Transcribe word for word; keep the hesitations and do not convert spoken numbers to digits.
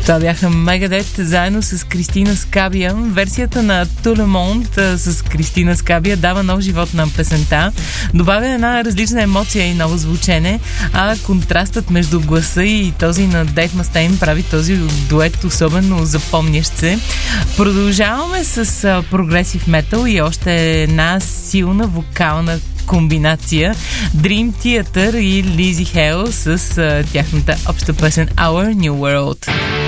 Това бяха Мегадет заедно с Кристина Скабия. Версията на Tout le Monde с Кристина Скабия дава нов живот на песента. Добавя една различна емоция и ново звучене, а контрастът между гласа и този на Дейв Мастейн прави този дует особено запомнящ се. Продължаваме с прогресив метал и още една силна вокална комбинация. Dream Theater и Lizzy Hale с uh, тяхната обща песен Our New World.